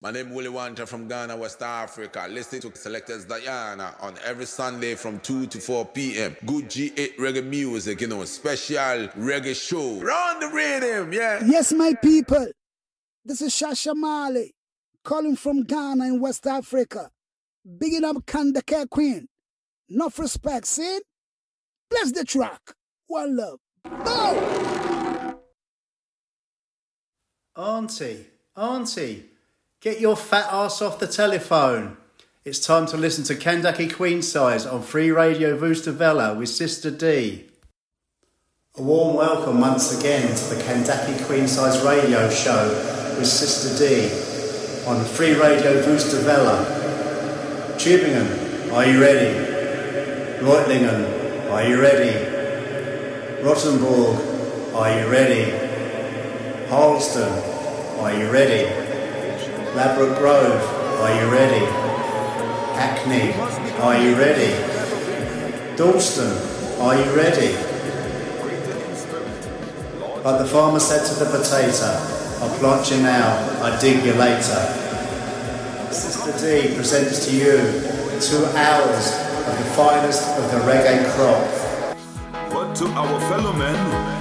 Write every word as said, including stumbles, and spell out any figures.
My name is Willie Wanta from Ghana, West Africa. Listen to Selectors Diana on every Sunday from two to four p.m. Good G eight reggae music, you know, special reggae show. Round the rhythm, yeah. Yes, my people. This is Shasha Mali, calling from Ghana in West Africa. Bigging up Kandake Queen. Enough respect, see? Bless the track. One love. Go! Auntie, Auntie, get your fat ass off the telephone. It's time to listen to Kandake Queensize on Free Radio Vustavella with Sister D. A warm welcome once again to the Kandake Queensize radio show with Sister D on Free Radio Vustavella. Tubingen, are you ready? Reutlingen, are you ready? Rottenburg, are you ready? Harleston, are you ready? Ladbroke Grove, are you ready? Hackney, are you ready? Dalston, are you ready? Like the farmer said to the potato, I'll plant you now, I dig you later. Sister D presents to you two hours of the finest of the reggae crop. But to our fellow men